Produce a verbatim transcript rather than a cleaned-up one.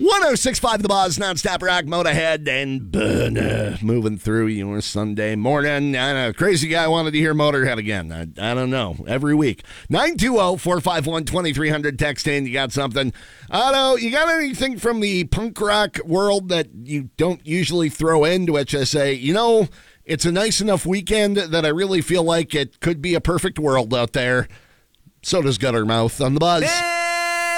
one oh six point five The Buzz, nonstop rock mode ahead, and uh, moving through your Sunday morning. I know, crazy guy wanted to hear Motorhead again. I, I don't know. Every week. nine two zero, four five one, two three zero zero. Text in. You got something. Otto, you got anything from the punk rock world that you don't usually throw into it? Just say, you know, it's a nice enough weekend that I really feel like it could be a perfect world out there. So does Guttermouth on The Buzz.